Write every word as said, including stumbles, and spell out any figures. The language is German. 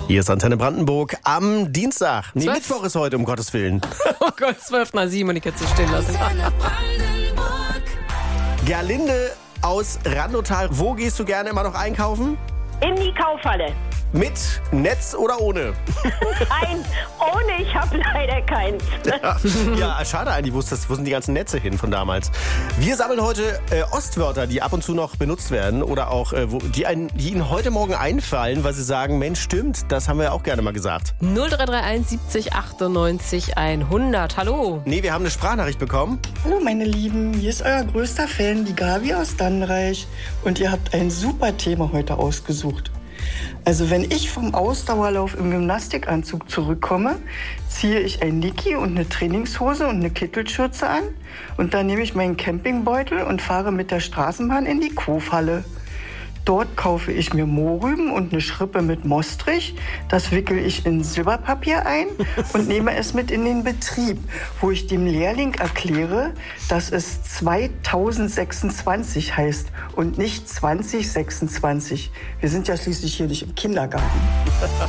Hier ist Antenne Brandenburg am Dienstag. Nee, Zwölf. Mittwoch ist heute, um Gottes Willen. Oh Gott, zwölf nach sieben und ich hätte es stehen lassen. Gerlinde aus Randotal. Wo gehst du gerne immer noch einkaufen? In die Kaufhalle. Mit Netz oder ohne? Nein, ohne, ich habe leider keins. Ja, schade eigentlich. Wo, ist das, wo sind die ganzen Netze hin von damals? Wir sammeln heute äh, Ostwörter, die ab und zu noch benutzt werden oder auch äh, wo, die, ein, die Ihnen heute Morgen einfallen, weil Sie sagen, Mensch, stimmt, das haben wir auch gerne mal gesagt. null drei drei eins siebzig achtundneunzig hundert. Hallo. Nee, wir haben eine Sprachnachricht bekommen. Hallo meine Lieben, hier ist euer größter Fan, die Gabi aus Dannreich. Und ihr habt ein super Thema heute ausgesucht. Also wenn ich vom Ausdauerlauf im Gymnastikanzug zurückkomme, ziehe ich ein Niki und eine Trainingshose und eine Kittelschürze an. Und dann nehme ich meinen Campingbeutel und fahre mit der Straßenbahn in die Kofhalle. Dort kaufe ich mir Mohrrüben und eine Schrippe mit Mostrich. Das wickel ich in Silberpapier ein und nehme es mit in den Betrieb, wo ich dem Lehrling erkläre, dass es zweitausendsechsundzwanzig heißt und nicht zwanzig sechsundzwanzig. Wir sind ja schließlich hier nicht im Kindergarten.